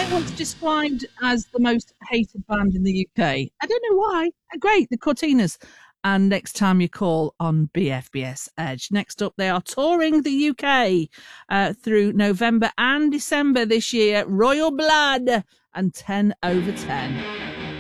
once described as the most hated band in the UK. I don't know why. Great, the Cortinas. And next time you call on BFBS Edge. Next up, they are touring the UK through November and December this year. Royal Blood and 10 over 10.